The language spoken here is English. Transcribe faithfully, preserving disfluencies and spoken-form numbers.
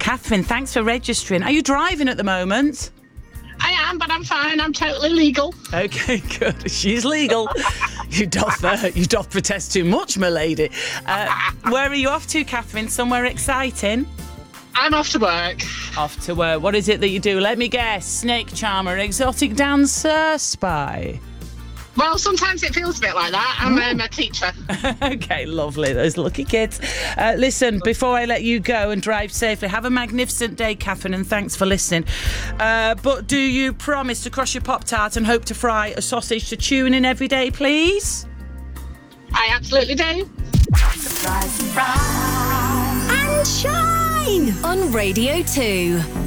Catherine, thanks for registering. Are you driving at the moment? I am, but I'm fine. I'm totally legal. Okay, good. She's legal. you doth uh, you doth protest too much, my lady. Uh, where are you off to, Catherine? Somewhere exciting? I'm off to work. Off to work. What is it that you do? Let me guess. Snake charmer, exotic dancer, spy. Well, sometimes it feels a bit like that. I'm um, a teacher. Okay, lovely. Those lucky kids. Uh, listen, before I let you go and drive safely, have a magnificent day, Catherine, and thanks for listening. Uh, but do you promise to cross your Pop-Tart and hope to fry a sausage to tune in every day, please? I absolutely do. Rise and shine on Radio two.